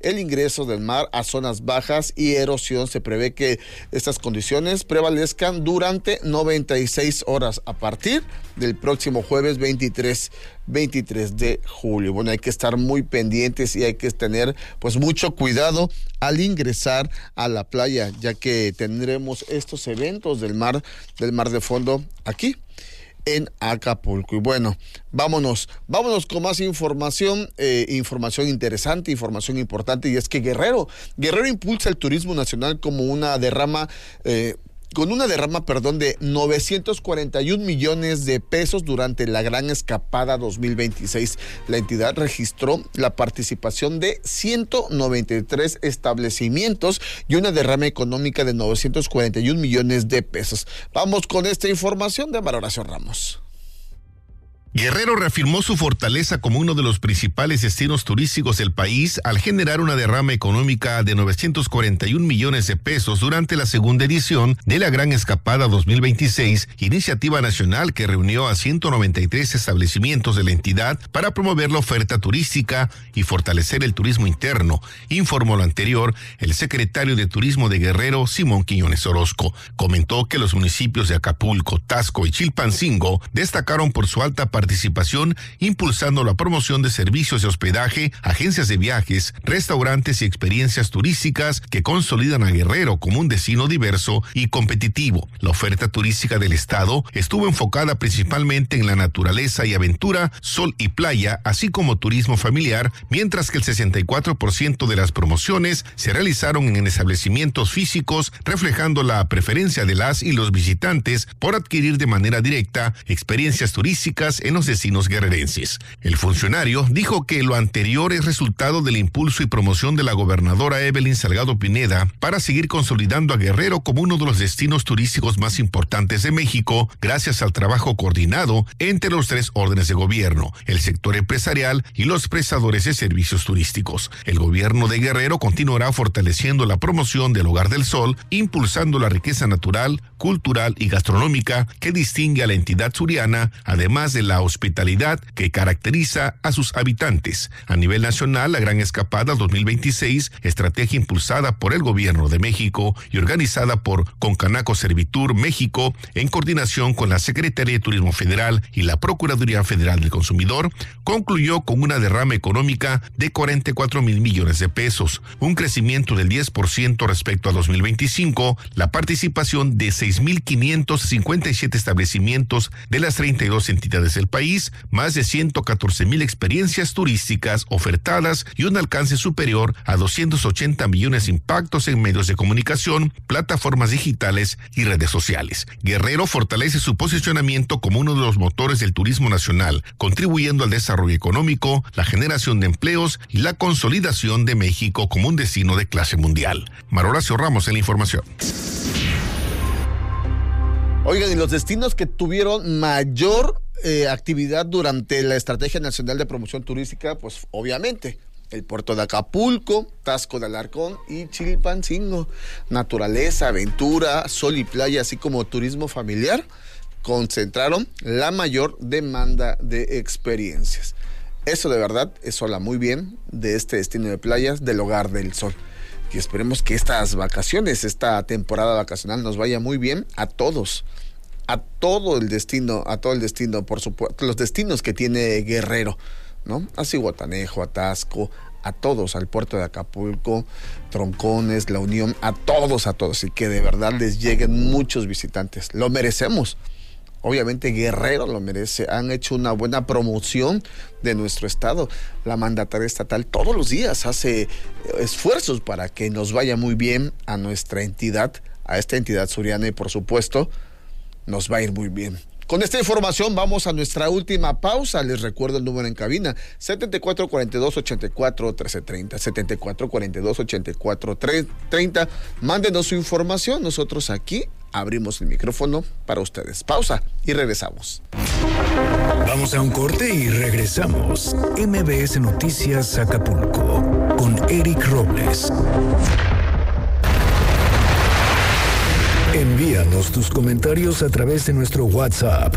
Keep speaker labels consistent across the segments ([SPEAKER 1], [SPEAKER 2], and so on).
[SPEAKER 1] el ingreso del mar a zonas bajas y erosión. Se prevé que estas condiciones prevalezcan durante 96 horas a partir del próximo jueves 23 de julio. Bueno, hay que estar muy pendientes y hay que tener pues mucho cuidado al ingresar a la playa, ya que tendremos estos eventos del mar de fondo aquí en Acapulco. Y bueno, vámonos con más información, información interesante, información importante, y es que Guerrero impulsa el turismo nacional como una derrama de 941 millones de pesos durante la Gran Escapada 2026. La entidad registró la participación de 193 establecimientos y una derrama económica de 941 millones de pesos. Vamos con esta información de Horacio Ramos.
[SPEAKER 2] Guerrero reafirmó su fortaleza como uno de los principales destinos turísticos del país al generar una derrama económica de 941 millones de pesos durante la segunda edición de la Gran Escapada 2026, iniciativa nacional que reunió a 193 establecimientos de la entidad para promover la oferta turística y fortalecer el turismo interno, informó lo anterior el secretario de Turismo de Guerrero, Simón Quiñones Orozco. Comentó que los municipios de Acapulco, Taxco y Chilpancingo destacaron por su alta participación, impulsando la promoción de servicios de hospedaje, agencias de viajes, restaurantes y experiencias turísticas que consolidan a Guerrero como un destino diverso y competitivo. La oferta turística del estado estuvo enfocada principalmente en la naturaleza y aventura, sol y playa, así como turismo familiar, mientras que el 64% de las promociones se realizaron en establecimientos físicos, reflejando la preferencia de las y los visitantes por adquirir de manera directa experiencias turísticas en los destinos guerrerenses. El funcionario dijo que lo anterior es resultado del impulso y promoción de la gobernadora Evelyn Salgado Pineda para seguir consolidando a Guerrero como uno de los destinos turísticos más importantes de México, gracias al trabajo coordinado entre los tres órdenes de gobierno, el sector empresarial y los prestadores de servicios turísticos. El gobierno de Guerrero continuará fortaleciendo la promoción del Hogar del Sol, impulsando la riqueza natural, cultural y gastronómica que distingue a la entidad suriana, además de la hospitalidad que caracteriza a sus habitantes. A nivel nacional, la Gran Escapada 2026, estrategia impulsada por el Gobierno de México y organizada por Concanaco Servitur México, en coordinación con la Secretaría de Turismo Federal y la Procuraduría Federal del Consumidor, concluyó con una derrama económica de 44 mil millones de pesos, un crecimiento del 10% respecto a 2025, la participación de 6.557 establecimientos de las 32 entidades del país, más de 114,000 experiencias turísticas ofertadas y un alcance superior a 280 millones de impactos en medios de comunicación, plataformas digitales y redes sociales. Guerrero fortalece su posicionamiento como uno de los motores del turismo nacional, contribuyendo al desarrollo económico, la generación de empleos y la consolidación de México como un destino de clase mundial. Horacio Ramos en la información.
[SPEAKER 1] Oigan, y los destinos que tuvieron mayor actividad durante la Estrategia Nacional de Promoción Turística, pues obviamente el puerto de Acapulco, Taxco de Alarcón y Chilpancingo. Naturaleza, aventura, sol y playa, así como turismo familiar, concentraron la mayor demanda de experiencias. Eso de verdad, eso habla muy bien de este destino de playas del Hogar del Sol. Y esperemos que estas vacaciones, esta temporada vacacional nos vaya muy bien a todos. A todo el destino, por supuesto, los destinos que tiene Guerrero, ¿no? A Zihuatanejo, a Taxco, a todos, al puerto de Acapulco, Troncones, La Unión, a todos, y que de verdad les lleguen muchos visitantes. Lo merecemos. Obviamente Guerrero lo merece. Han hecho una buena promoción de nuestro estado. La mandataria estatal todos los días hace esfuerzos para que nos vaya muy bien a nuestra entidad, a esta entidad suriana, y por supuesto nos va a ir muy bien. Con esta información vamos a nuestra última pausa. Les recuerdo el número en cabina: 7442-84-1330, 7442-84-1330. Mándenos su información. Nosotros aquí abrimos el micrófono para ustedes. Pausa y regresamos.
[SPEAKER 3] Vamos a un corte y regresamos. MBS Noticias Acapulco con Eric Robles. Envíanos tus comentarios a través de nuestro WhatsApp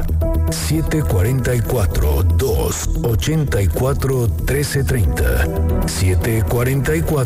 [SPEAKER 3] 744-284-1330. 744